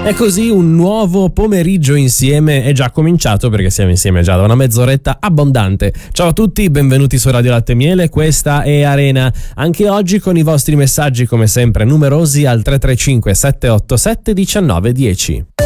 E così un nuovo pomeriggio insieme è già cominciato, perché siamo insieme già da una mezz'oretta abbondante. Ciao a tutti, benvenuti su Radio Latte e Miele, questa è Arena. Anche oggi con i vostri messaggi come sempre numerosi al 335 787 1910.